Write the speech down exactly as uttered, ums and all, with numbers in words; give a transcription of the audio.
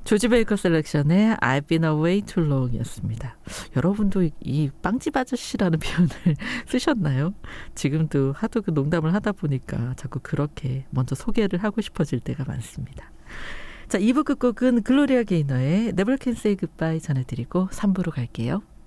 조지 베이커 셀렉션의 I've been away too long 이었습니다. 여러분도 이 빵집 아저씨라는 표현을 쓰셨나요? 지금도 하도 그 농담을 하다 보니까 자꾸 그렇게 먼저 소개를 하고 싶어질 때가 많습니다. 자, 이 부 끝곡은 글로리아 게이너의 Never Can Say Goodbye 전해드리고 삼 부로 갈게요.